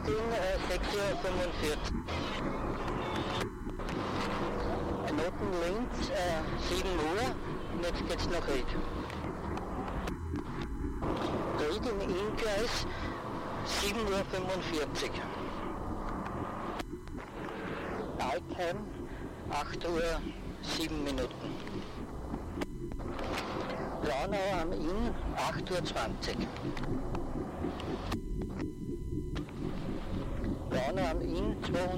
Ding 6:45 Uhr. Noten links 7 Uhr und jetzt geht's nach Ried. Ried im Inngleis 7:45 Uhr. Altheim 8:07 Uhr. Braunau am Inn 8:20 Uhr. Braunau am Inn 200